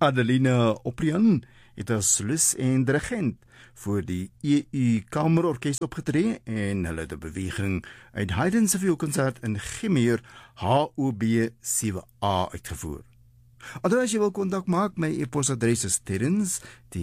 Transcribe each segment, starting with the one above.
Adelina Oprian het as solis en dirigent voor die EU Kamerorkes opgetree en hulle het 'n beweging uit Haydn se vioolkonsert in G majeur HOB 7A uitgevoer. As jy wil kontak maak, my e-posadres is Terrence,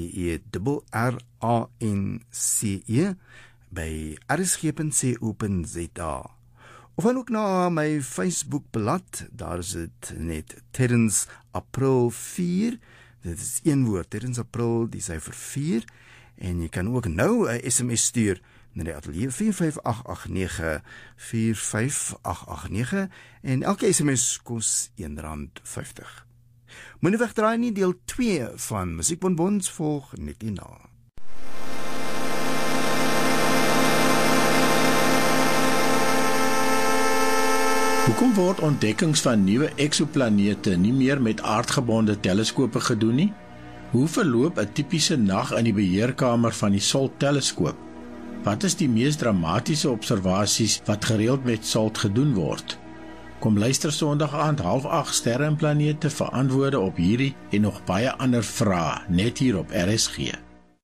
TERRANCE by rsg.co.za. Of dan ook na my Facebook-blad, daar is dit net Terrence April 4, dit is een woord, Terrence April, die syfer 4, en jy kan ook nou 'n SMS stuur na die ateljee 45889, 45889, en elke SMS kos R1.50. Moenie wegdraai nie, deel 2 van Musiekbonbons volg net hierna. Hoekom word ontdekkings van nuwe eksoplanete nie meer met aardgebonde teleskope gedoen nie? Hoe verloop 'n tipiese nag in die beheerkamer van die SALT-teleskoop? Wat is die mees dramatiese observasies wat gereeld met SALT gedoen word? Kom luister Sondag aand 7:30 Sterre en Planete vir antwoorde op hierdie en nog baie ander vrae, net hier op RSG.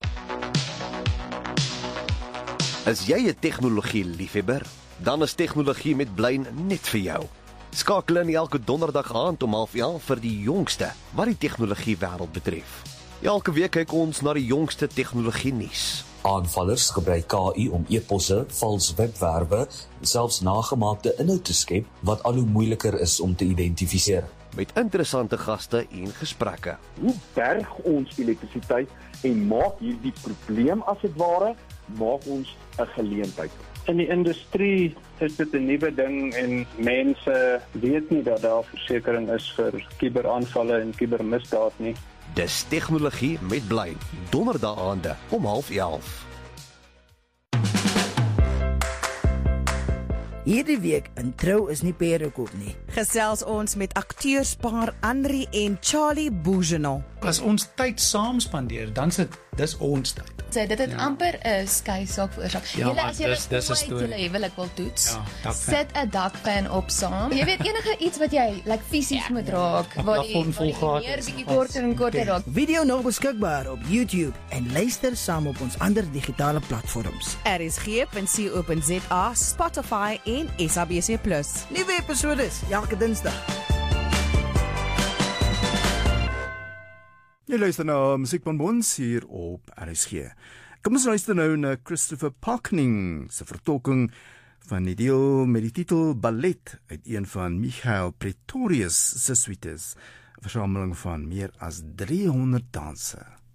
Is jy 'n tegnologie-liefhebber? Dan is tegnologie met Blyn net vir jou. Skakel in elke donderdag aand om 11:30 vir die jongste wat die tegnologie wêreld betref. Elke week kyk ons na die jongste tegnologie nuus. Aanvallers gebruik KI om e-posse, vals webwerwe, selfs nagemaakte inhoud te skep wat al hoe moeiliker is om te identifiseer. Met interessante gaste en gesprekke. Hoe berg ons elektrisiteit en maak hierdie probleem as dit ware, maak ons 'n geleentheid. In die industrie is dit 'n nuwe ding en mense weet nie dat daar versekering is vir kuberaanvalle en kubermisdaad nie. Dis tegnologie met Blyn, donderdae aande om 10:30. Hierdie week in Trou is nie perekoop nie. Gesels ons met akteurspaar Henri en Charlie Bougenon. As ons tyd saam spandeer, dan dis ons tyd. So dit het amper 'n skei saak veroorsaak. Julle as julle julle huwelik wil toets, sit 'n dakpan op saam. Jy weet enige iets wat jy fisies moet raak, waar die meer bietjie korter en korter raak. Video nog beskikbaar op YouTube en luister saam op ons ander digitale platforms. rsg.co.za, Spotify en SABC+. Nuwe episodes elke Dinsdag. Jy luister na Musiekbonbons hier op RSG. Kom ons luister nou na Christopher Parkning se vertolking van die deel met die titel Ballet uit een van Michael Pretorius se suites, 'n versameling van meer as 300 danse.